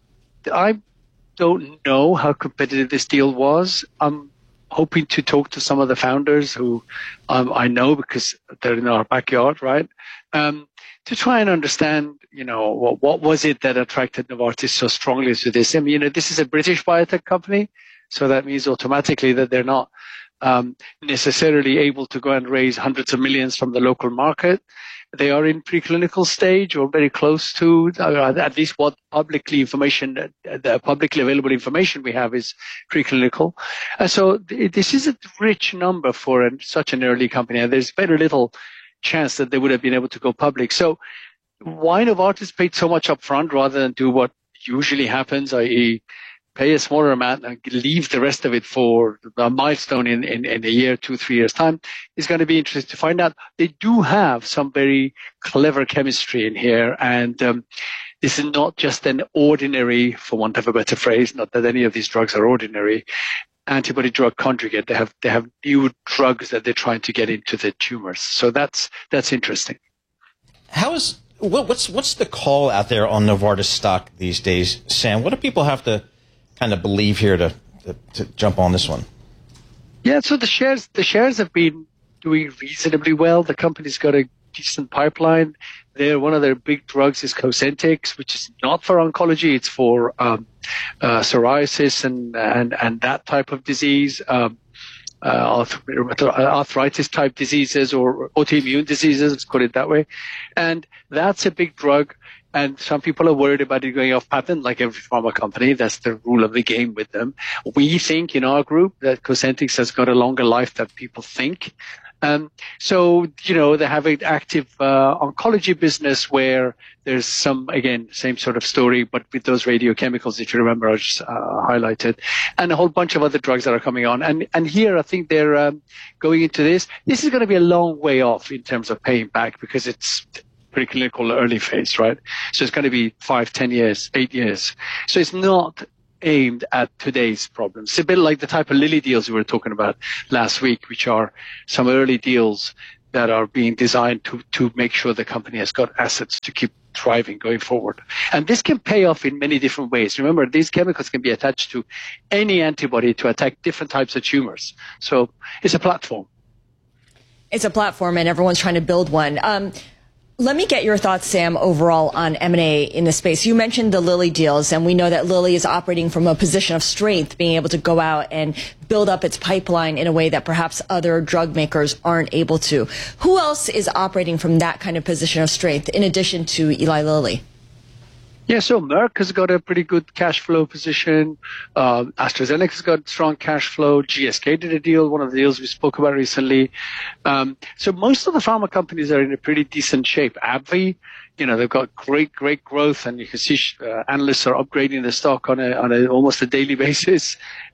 don't know how competitive this deal was. I'm hoping to talk to some of the founders who I know because they're in our backyard, right? To try and understand, what was it that attracted Novartis so strongly to this? I mean, this is a British biotech company, so that means automatically that they're not necessarily able to go and raise hundreds of millions from the local market. They are in preclinical stage or very close to, at least what the publicly available information we have is preclinical. So this is a rich number for such an early company, and there's very little chance that they would have been able to go public. So why Novartis paid so much upfront rather than do what usually happens, i.e. pay a smaller amount and leave the rest of it for a milestone in a year, 2-3 years time, is going to be interesting to find out. They do have some very clever chemistry in here, and this is not just an ordinary, for want of a better phrase, not that any of these drugs are ordinary, antibody drug conjugate. They have new drugs that they're trying to get into the tumors. So that's interesting. What's the call out there on Novartis stock these days, Sam? What do people have to kind of believe here to jump on this one? Yeah, so the shares have been doing reasonably well. The company's got a decent pipeline. One of their big drugs is Cosentyx, which is not for oncology. It's for psoriasis and that type of disease, arthritis type diseases or autoimmune diseases, let's put it that way. And that's a big drug. And some people are worried about it going off patent, like every pharma company. That's the rule of the game with them. We think in our group that Cosentyx has got a longer life than people think. So, they have an active oncology business where there's some, again, same sort of story, but with those radiochemicals, if you remember, I just highlighted, and a whole bunch of other drugs that are coming on. And here, I think they're going into this. This is going to be a long way off in terms of paying back because it's preclinical early phase, right? So it's going to be 5, 10 years, 8 years. So it's not aimed at today's problems. It's a bit like the type of Lilly deals we were talking about last week, which are some early deals that are being designed to make sure the company has got assets to keep thriving going forward. And this can pay off in many different ways. Remember, these chemicals can be attached to any antibody to attack different types of tumors. So it's a platform. It's a platform, and everyone's trying to build one. Let me get your thoughts, Sam, overall on M&A in the space. You mentioned the Lilly deals, and we know that Lilly is operating from a position of strength, being able to go out and build up its pipeline in a way that perhaps other drug makers aren't able to. Who else is operating from that kind of position of strength in addition to Eli Lilly? Yeah, so Merck has got a pretty good cash flow position. AstraZeneca's got strong cash flow. GSK did a deal, one of the deals we spoke about recently. So most of the pharma companies are in a pretty decent shape. AbbVie, they've got great growth, and you can see analysts are upgrading the stock on a almost a daily basis.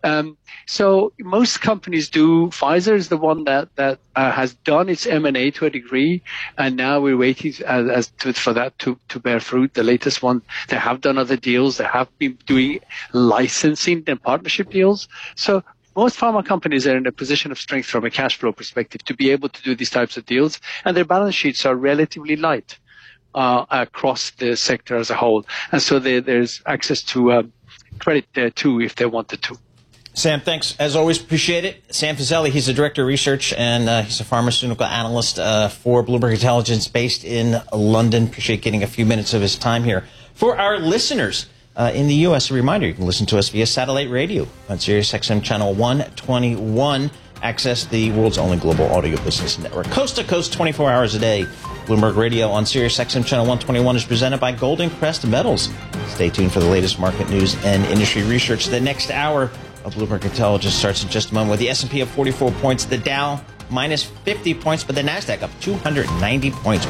So most companies do. Pfizer is the one that has done its M&A to a degree, and now we're waiting for that to bear fruit. The latest one, they have done other deals. They have been doing licensing and partnership deals. So most pharma companies are in a position of strength from a cash flow perspective to be able to do these types of deals, and their balance sheets are relatively light across the sector as a whole. And so there's access to credit there too if they wanted to. Sam, thanks. As always, appreciate it. Sam Fazeli, he's the Director of Research, and he's a pharmaceutical analyst for Bloomberg Intelligence based in London. Appreciate getting a few minutes of his time here. For our listeners in the U.S., a reminder, you can listen to us via satellite radio on SiriusXM Channel 121. Access the world's only global audio business network. Coast to coast, 24 hours a day. Bloomberg Radio on SiriusXM Channel 121 is presented by Golden Crest Metals. Stay tuned for the latest market news and industry research. The next hour of Bloomberg Intelligence starts in just a moment with the S&P up 44 points, the Dow minus 50 points, but the NASDAQ up 290 points,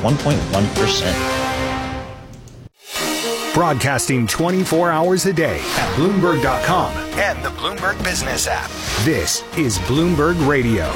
1.1%. Broadcasting 24 hours a day at Bloomberg.com and the Bloomberg Business app. This is Bloomberg Radio.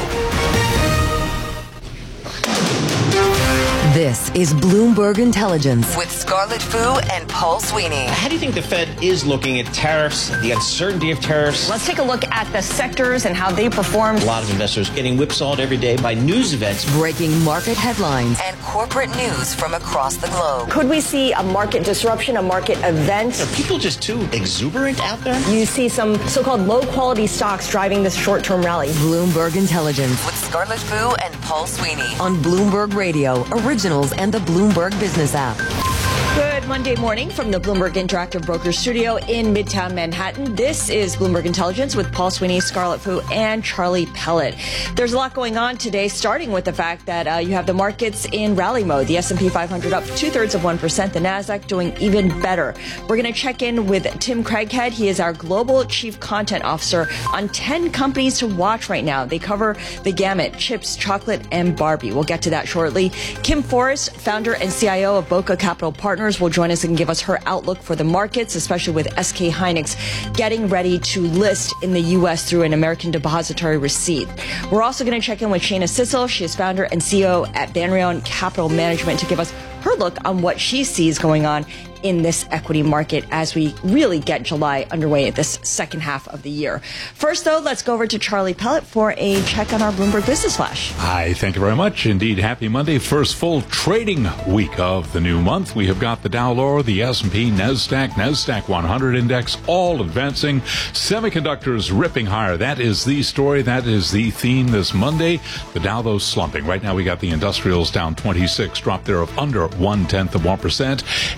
This is Bloomberg Intelligence with Scarlett Fu and Paul Sweeney. How do you think the Fed is looking at tariffs, the uncertainty of tariffs? Let's take a look at the sectors and how they performed. A lot of investors getting whipsawed every day by news events. Breaking market headlines and corporate news from across the globe. Could we see a market disruption, a market event? Are people just too exuberant out there? You see some so-called low-quality stocks driving this short-term rally. Bloomberg Intelligence with Scarlett Fu and Paul Sweeney on Bloomberg Radio, Originals and the Bloomberg Business app. Good Monday morning from the Bloomberg Interactive Brokers studio in Midtown Manhattan. This is Bloomberg Intelligence with Paul Sweeney, Scarlett Fu, and Charlie Pellet. There's a lot going on today, starting with the fact that you have the markets in rally mode. The S&P 500 up 0.2%, the NASDAQ doing even better. We're going to check in with Tim Craighead. He is our Global Chief Content Officer on 10 companies to watch right now. They cover the gamut, chips, chocolate, and Barbie. We'll get to that shortly. Kim Forrest, founder and CIO of Boca Capital Partners, will join us and give us her outlook for the markets, especially with SK Hynix getting ready to list in the U.S. through an American depository receipt. We're also going to check in with Shana Sissel. She is founder and CEO at Banrion Capital Management to give us her look on what she sees going on in this equity market as we really get July underway at this second half of the year. First, though, let's go over to Charlie Pellet for a check on our Bloomberg Business Flash. Hi, thank you very much. Indeed, happy Monday. First full trading week of the new month. We have got the Dow lower, the S&P, NASDAQ 100 index, all advancing. Semiconductors ripping higher. That is the story. That is the theme this Monday. The Dow, though, slumping. Right now, we got the industrials down 26, drop there of under 0.1%. S&P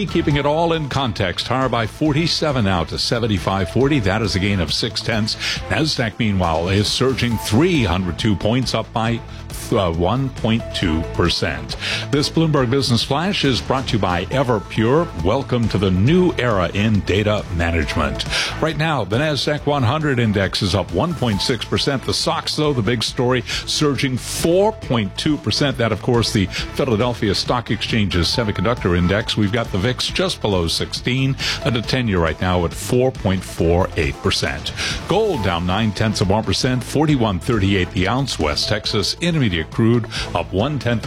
keeping it all in context. Higher by 47 now to 75.40. That is a gain of 0.6. NASDAQ, meanwhile, is surging 302 points, up by 1.2%. This Bloomberg Business Flash is brought to you by Everpure. Welcome to the new era in data management. Right now, the NASDAQ 100 index is up 1.6%. The SOX, though, the big story, surging 4.2%. That, of course, the Philadelphia Stock Exchange's semiconductor index. We've got the VIX just below 16, and the 10-year right now at 4.48%. Gold down 0.9%, 41.38 the ounce. West Texas Intermediate crude up 0.1%,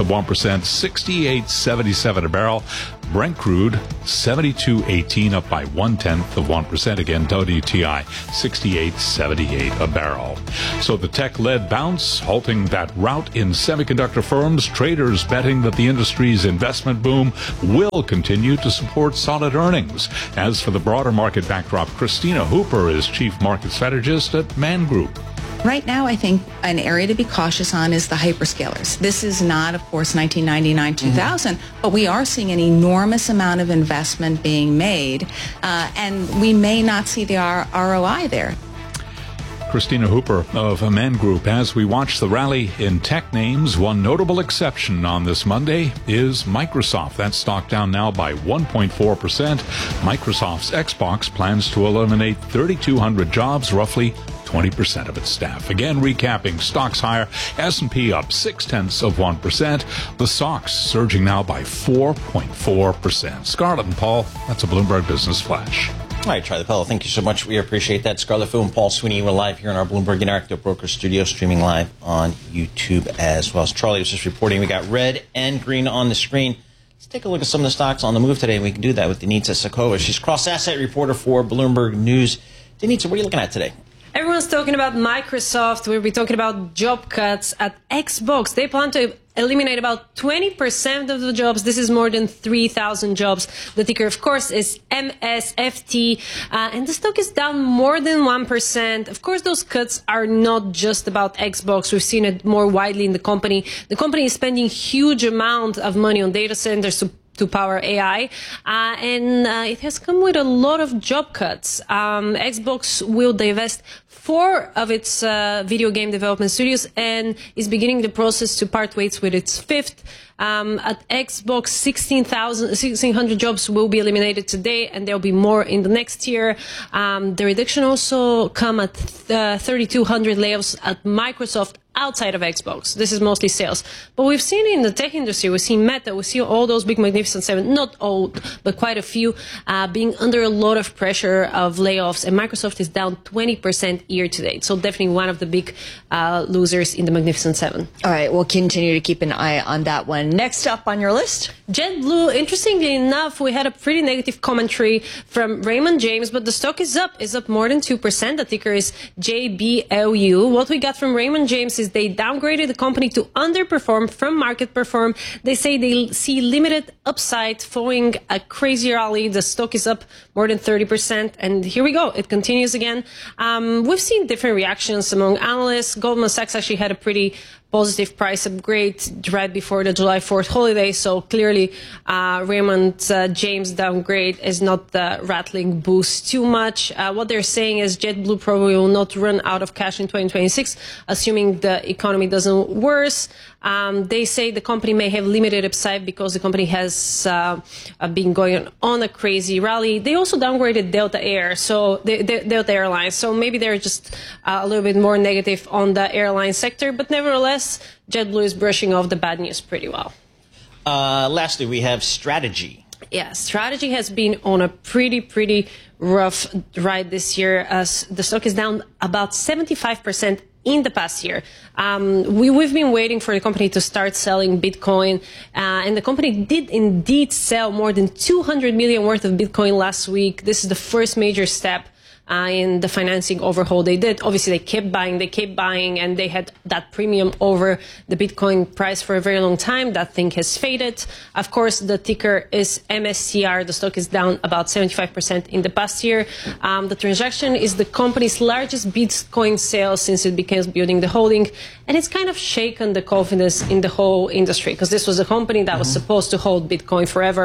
68.77 a barrel. Brent crude 72.18, up by 0.1%. Again, WTI 68.78 a barrel. So the tech-led bounce halting that rout in semiconductor firms. Traders betting that the industry's investment boom will continue to support solid earnings. As for the broader market backdrop, Christina Hooper is chief market strategist at Man Group. Right now, I think an area to be cautious on is the hyperscalers. This is not, of course, 1999, 2000, but we are seeing an enormous amount of investment being made, and we may not see the ROI there. Christina Hooper of Man Group. As we watch the rally in tech names, one notable exception on this Monday is Microsoft. That stock down now by 1.4%. Microsoft's Xbox plans to eliminate 3,200 jobs, roughly 20% of its staff. Again, recapping, stocks higher, S&P up 0.6%. The SOX surging now by 4.4%. Scarlett and Paul, that's a Bloomberg Business Flash. All right, Charlie Pello, thank you so much. We appreciate that. Scarlett Fu and Paul Sweeney, we're live here in our Bloomberg Interactive Broker studio, streaming live on YouTube as well. As Charlie was just reporting, we got red and green on the screen. Let's take a look at some of the stocks on the move today, and we can do that with Denitza Sakova. She's cross-asset reporter for Bloomberg News. Denitza, what are you looking at today? Everyone's talking about Microsoft. We'll be talking about job cuts at Xbox. They plan to eliminate about 20% of the jobs. This is more than 3,000 jobs. The ticker, of course, is MSFT, and the stock is down more than 1%. Of course, those cuts are not just about Xbox. We've seen it more widely in the company. The company is spending huge amount of money on data centers to power AI, and it has come with a lot of job cuts. Xbox will divest 4 of its video game development studios and is beginning the process to part ways with its 5th. At Xbox, 1,600 jobs will be eliminated today, and there will be more in the next year. The reduction also come at 3,200 layoffs at Microsoft outside of Xbox. This is mostly sales. But we've seen in the tech industry, we've seen Meta, we've seen all those big Magnificent Seven, not all, but quite a few, being under a lot of pressure of layoffs. And Microsoft is down 20% year to date. So definitely one of the big losers in the Magnificent Seven. All right, we'll continue to keep an eye on that one. Next up on your list? JetBlue, interestingly enough, we had a pretty negative commentary from Raymond James, but the stock is up more than 2%. The ticker is JBLU. What we got from Raymond James is they downgraded the company to underperform from market perform. They say they see limited upside following a crazy rally. The stock is up more than 30%. And here we go. It continues again. We've seen different reactions among analysts. Goldman Sachs actually had a pretty positive price upgrade right before the July 4th holiday. So clearly, Raymond James downgrade is not rattling boost too much. What they're saying is JetBlue probably will not run out of cash in 2026, assuming the economy doesn't worse. They say the company may have limited upside because the company has been going on a crazy rally. They also downgraded Delta Air, so Delta Airlines. So maybe they're just a little bit more negative on the airline sector, but nevertheless, JetBlue is brushing off the bad news pretty well. Lastly, we have Strategy. Yeah, Strategy has been on a pretty rough ride this year, as the stock is down about 75% in the past year. We've been waiting for the company to start selling Bitcoin, and the company did indeed sell more than 200 million worth of Bitcoin last week. This is the first major step in the financing overhaul they did. Obviously, they kept buying, and they had that premium over the Bitcoin price for a very long time. That thing has faded. Of course, the ticker is MSCR. The stock is down about 75% in the past year. The transaction is the company's largest Bitcoin sale since it began building the holding, and it's kind of shaken the confidence in the whole industry, because this was a company that was supposed to hold Bitcoin forever.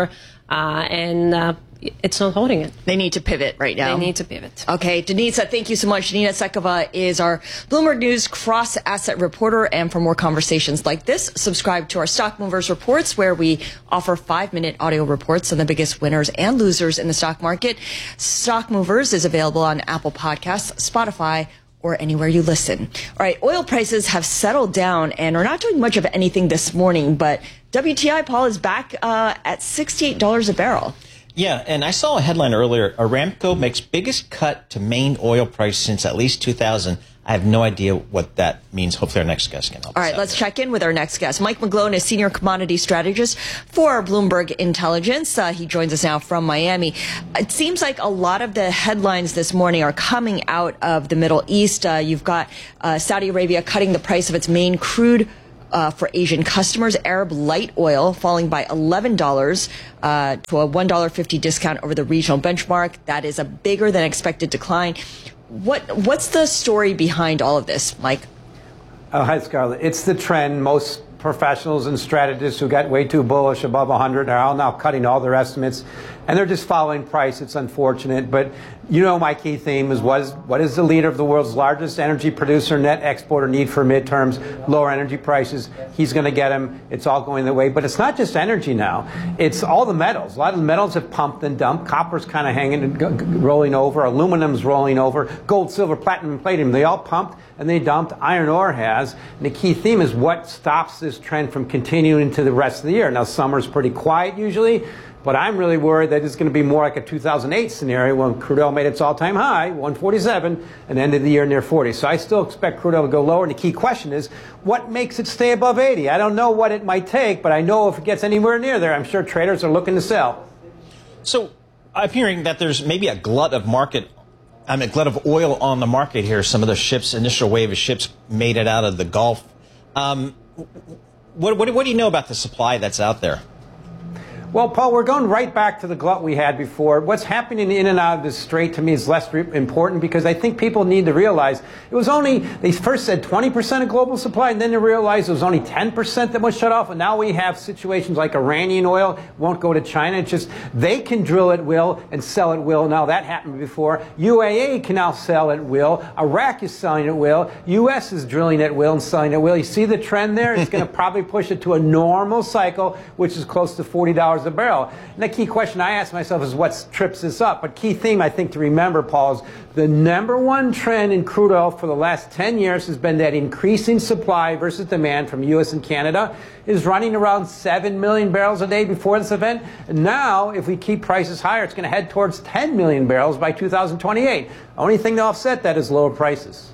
and it's not holding it. They need to pivot right now. They need to pivot. Okay, Denisa, thank you so much. Denisa Sekova is our Bloomberg News cross-asset reporter. And for more conversations like this, subscribe to our Stock Movers Reports, where we offer 5-minute audio reports on the biggest winners and losers in the stock market. Stock Movers is available on Apple Podcasts, Spotify, or anywhere you listen. All right, oil prices have settled down and are not doing much of anything this morning, but WTI, Paul, is back at $68 a barrel. Yeah, and I saw a headline earlier. Aramco makes biggest cut to main oil price since at least 2000. I have no idea what that means. Hopefully our next guest can help us. All right, let's check in with our next guest. Mike McGlone is Senior Commodity Strategist for Bloomberg Intelligence. He joins us now from Miami. It seems like a lot of the headlines this morning are coming out of the Middle East. You've got Saudi Arabia cutting the price of its main crude for Asian customers. Arab light oil falling by $11 to a $1.50 discount over the regional benchmark. That is a bigger than expected decline. What's the story behind all of this, Mike? Hi, Scarlett. It's the trend. Most professionals and strategists who got way too bullish above 100 are all now cutting all their estimates, and they're just following price. It's unfortunate, but you know my key theme is what is the leader of the world's largest energy producer, net exporter, need for midterms, lower energy prices. He's going to get them. It's all going the way. But it's not just energy now. It's all the metals. A lot of the metals have pumped and dumped. Copper's kind of hanging and rolling over. Aluminum's rolling over. Gold, silver, platinum, and palladium, they all pumped and they dumped. Iron ore has. And the key theme is what stops this trend from continuing to the rest of the year. Now, summer's pretty quiet usually, but I'm really worried that it's going to be more like a 2008 scenario when crude oil made its all-time high, 147, and ended the year near 40. So I still expect crude oil to go lower. And the key question is, what makes it stay above 80? I don't know what it might take, but I know if it gets anywhere near there, I'm sure traders are looking to sell. So I'm hearing that there's maybe a glut of oil on the market here. Some of the ships, initial wave of ships made it out of the Gulf. What do you know about the supply that's out there? Well, Paul, we're going right back to the glut we had before. What's happening in and out of this strait to me is less important because I think people need to realize it was only, they first said 20% of global supply, and then they realized it was only 10% that was shut off. And now we have situations like Iranian oil won't go to China. It's just they can drill at will and sell at will. Now that happened before. UAE can now sell at will. Iraq is selling at will. U.S. is drilling at will and selling at will. You see the trend there? It's going to probably push it to a normal cycle, which is close to $40 a barrel. And the key question I ask myself is what trips this up? But key theme I think to remember, Paul, is the number one trend in crude oil for the last 10 years has been that increasing supply versus demand from U.S. and Canada is running around 7 million barrels a day before this event. And now, if we keep prices higher, it's going to head towards 10 million barrels by 2028. The only thing to offset that is lower prices.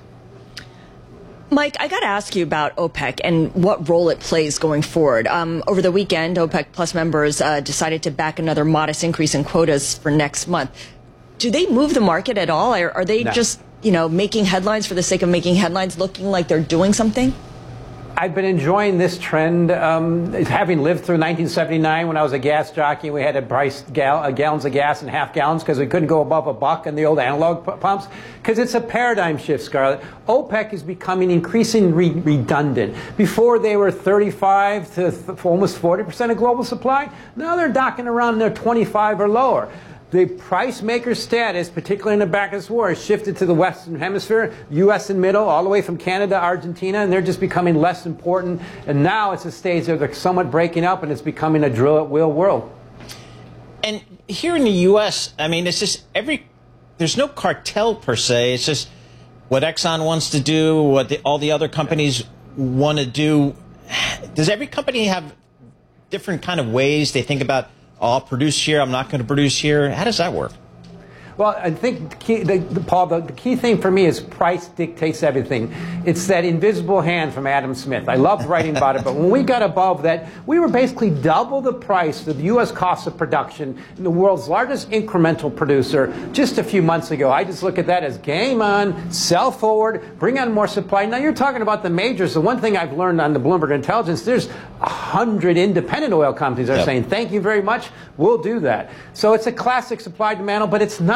Mike, I got to ask you about OPEC and what role it plays going forward. Over the weekend, OPEC Plus members decided to back another modest increase in quotas for next month. Do they move the market at all? Or are they just, making headlines for the sake of making headlines, looking like they're doing something? I've been enjoying this trend, having lived through 1979 when I was a gas jockey. We had to price gallons of gas in half gallons because we couldn't go above $1 in the old analog pumps. Because it's a paradigm shift, Scarlett. OPEC is becoming increasingly redundant. Before they were 35 to almost 40% of global supply. Now they're docking around their 25 or lower. The price maker status, particularly in the back of this war, has shifted to the Western Hemisphere, U.S. and middle, all the way from Canada, Argentina, and they're just becoming less important. And now it's a stage where they're somewhat breaking up, and it's becoming a drill-at-will world. And here in the U.S., I mean, it's just there's no cartel per se. It's just what Exxon wants to do, what all the other companies want to do. Does every company have different kind of ways they think about, I'll produce here, I'm not going to produce here? How does that work? Well, I think, Paul, the key thing for me is price dictates everything. It's that invisible hand from Adam Smith. I loved writing about it, but when we got above that, we were basically double the price of the U.S. cost of production in the world's largest incremental producer just a few months ago. I just look at that as game on, sell forward, bring on more supply. Now, you're talking about the majors. The one thing I've learned on the Bloomberg Intelligence, there's 100 independent oil companies that are saying, thank you very much, we'll do that. So it's a classic supply-demand, but it's not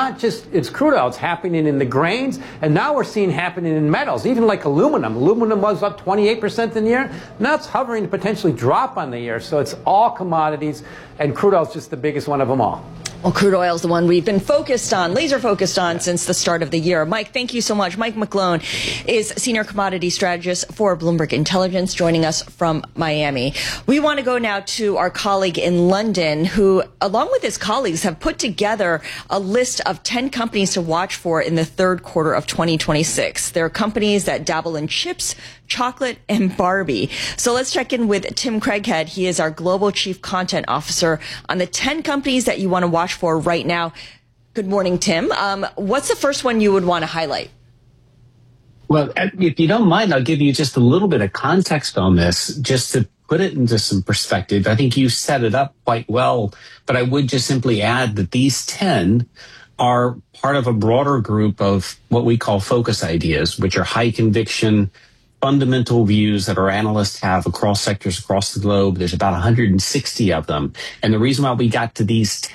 not just it's crude oil, it's happening in the grains, and now we're seeing happening in metals, even like aluminum. Aluminum was up 28% in the year. Now it's hovering to potentially drop on the year. So it's all commodities, and crude oil is just the biggest one of them all. Well, crude oil is the one we've been laser focused on since the start of the year. Mike, thank you so much. Mike McGlone is Senior Commodity Strategist for Bloomberg Intelligence, joining us from Miami. We want to go now to our colleague in London, who, along with his colleagues, have put together a list of 10 companies to watch for in the third quarter of 2026. There are companies that dabble in chips, chocolate, and Barbie. So let's check in with Tim Craighead. He is our Global Chief Content Officer on the 10 companies that you want to watch for right now. Good morning, Tim. What's the first one you would want to highlight? Well, if you don't mind, I'll give you just a little bit of context on this, just to put it into some perspective. I think you set it up quite well, but I would just simply add that these 10 are part of a broader group of what we call focus ideas, which are high conviction, fundamental views that our analysts have across sectors across the globe. There's about 160 of them. And the reason why we got to these